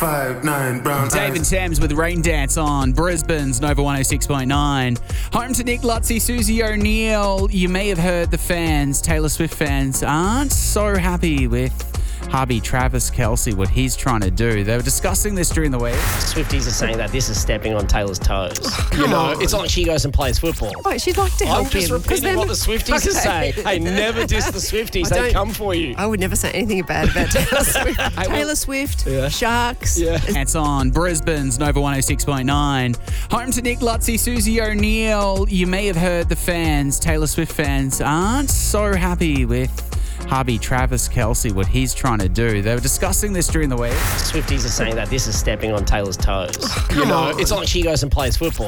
5'9" brown Dave eyes. and Thames with Rain Dance on Brisbane's Nova 106.9. Home to Nick Lutzy, Susie O'Neill. You may have heard the fans, Taylor Swift fans, aren't so happy with hubby Travis Kelce, what he's trying to do. They were discussing this during the week. Swifties are saying that this is stepping on Taylor's toes. Come on. It's not like she goes and plays football. Oh, she'd like to help I'm just him. 'cause repeating then- what the Swifties are saying. Hey, never diss the Swifties. I They don't- come for you. I would never say anything bad about Taylor Swift. Taylor Swift, Sharks. It's on Brisbane's Nova 106.9. Home to Nick Lutzy, Susie O'Neill. You may have heard the fans, Taylor Swift fans, aren't so happy with hubby Travis Kelce, what he's trying to do. They were discussing this during the week. Swifties are saying that this is stepping on Taylor's toes. Come on. It's not like she goes and plays football.